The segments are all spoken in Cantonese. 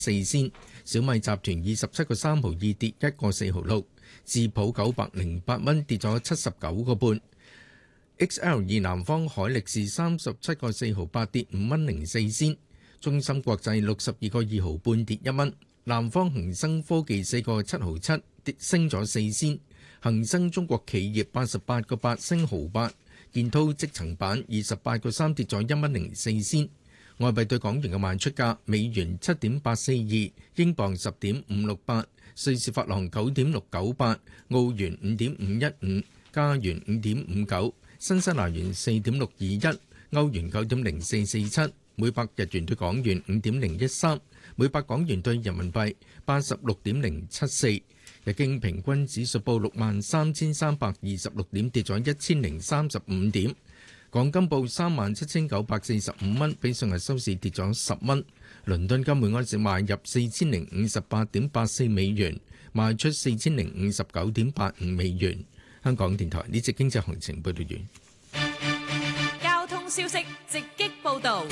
4仙，小米集團27個3毫2跌1個4毫6，智普908蚊跌咗79個半。XL2 南方海力士37個4毫8跌5蚊04仙，中芯國際62個2毫半跌1蚊，南方恒生科技4個7毫7跌升咗4仙，恒生中國企業88個8升毫8，建滔積層板28個3跌咗1蚊04仙。外幣對港元嘅賣出價：美元7.842，英鎊10.568，瑞士法郎9.698，澳元5.515，加元5.59。新西蘭元4.621，歐元9.0447，每百日元對港元5.013，每百港元對人民幣86.074。日經平均指數報63,326點，跌咗1035點。港金報37,945蚊，比上日收市跌咗10蚊。倫敦金每安士買入4058.84美元，賣出4059.85美元。香港電台呢節經濟行情報道完。 交通消息直擊報導。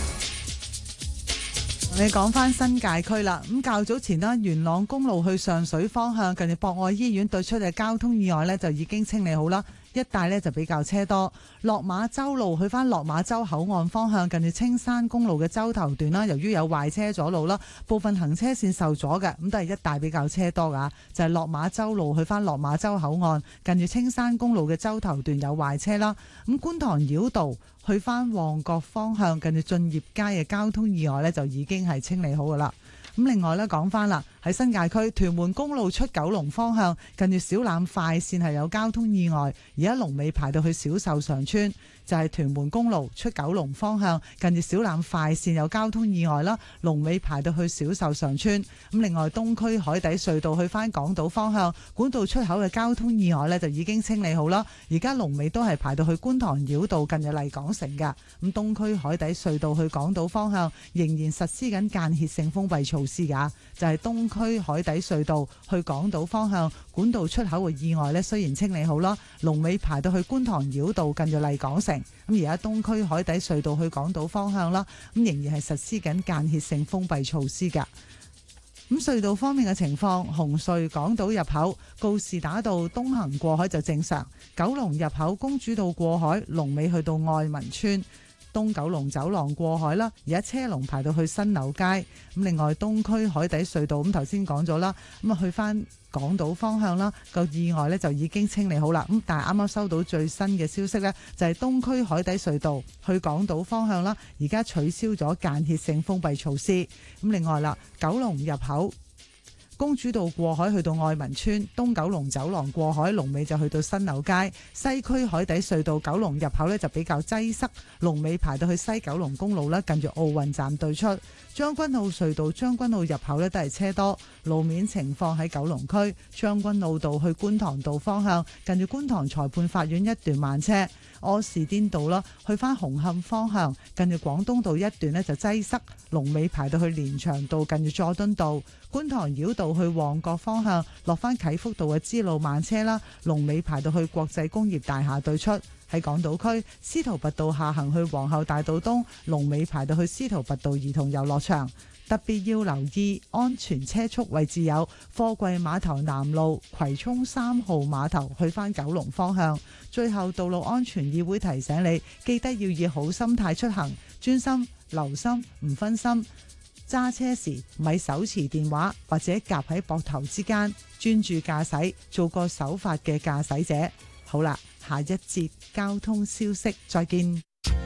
你講翻新界區啦，咁較早前啦，元朗公路去上水方向近住博愛醫院對出嘅交通意外呢，就已經清理好啦。一帶呢就比較車多，落馬洲路去翻落馬洲口岸方向近住青山公路嘅洲頭段啦，由於有壞車阻路啦，部分行車線受阻嘅，咁都係一帶比較車多噶，就係落馬洲路去翻落馬洲口岸近住青山公路嘅洲頭段有壞車啦。咁觀塘繞道去翻旺角方向近住駿業街嘅交通意外呢，就已經係清理好噶啦。咁另外咧講翻啦，喺新界區屯門公路出九龍方向近住小欖快線係有交通意外，而家龍尾排到去小秀上村，就係屯門公路出九龍方向近住小欖快線有交通意外啦，龍尾排到去小秀上村。咁另外東區海底隧道去翻港島方向管道出口嘅交通意外呢，就已經清理好啦，而家龍尾都係排到去觀塘繞道近住麗港城㗎。咁東區海底隧道去港島方向仍然實施緊間歇性封閉措施㗎，就係東區海底隧道去港島方向管道出口嘅意外呢，雖然清理好啦，龍尾排到去觀塘繞道近住麗港城。咁而家東區海底隧道去港島方向啦，咁仍然係實施緊間歇性封閉措施㗎。咁隧道方面嘅情況，紅隧港島入口告士打道東行過海就正常，九龍入口公主道過海龍尾去到愛民村。東九龍走廊過海啦，而家車龍排到去新柳街。咁另外東區海底隧道咁頭先講咗啦，咁啊去翻港島方向啦，個意外呢就已經清理好啦。咁但係啱啱收到最新嘅消息呢，就係東區海底隧道去港島方向啦，而家取消咗間歇性封閉措施。咁另外啦，九龍入口公主道過海去到愛民村，東九龍走廊過海龍尾就去到新柳街。西區海底隧道九龍入口呢就比較擠塞，龍尾排到去西九龍公路啦，近住奧運站對出。將軍澳隧道將軍澳入口呢都係車多，路面情況喺九龍區將軍澳道去觀塘道方向近住觀塘裁判法院一段慢車。柯士甸道啦，去翻紅磡方向近住廣東道一段呢就擠塞，龍尾排到去連翔道近住佐敦道。觀塘繞道去旺角方向落翻啟福道嘅支路慢車啦，龍尾排到去國際工業大廈對出。喺港島區司徒拔道下行去皇后大道東，龍尾排到去司徒拔道兒童遊樂場。特別要留意安全車速位置有貨櫃碼頭南路葵涌3號碼頭去返九龍方向。最後道路安全議會提醒你，記得要以好心態出行，專心留心唔分心，揸車時咪手持電話或者夾喺膊頭之間，專注駕駛，做個守法嘅駕駛者。好啦，下一節交通消息再見。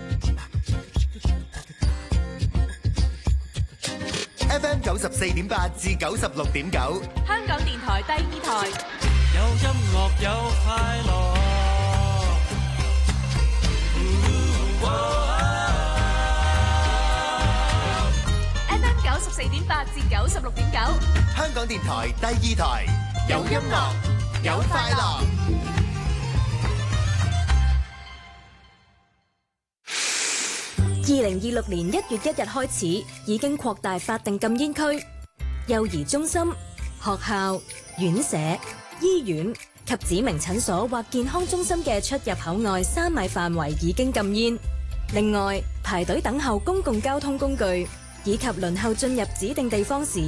FM 94.8至96.9， 香港電台第二台， 有音樂有快樂。 FM 94.8至96.9， 香港電台第二台，有音樂有快樂。 2026年1月1日開始，已經擴大法定禁煙區，幼兒中心、學校、院舍、醫院及指明診所或健康中心嘅出入口外3米範圍已經禁煙。另外，排隊等候公共交通工具、 以及輪候進入指定地方時